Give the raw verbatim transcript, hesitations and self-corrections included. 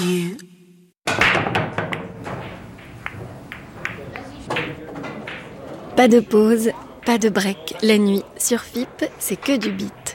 you. Pas de pause, pas de break. La nuit, sur F I P, c'est que du beat.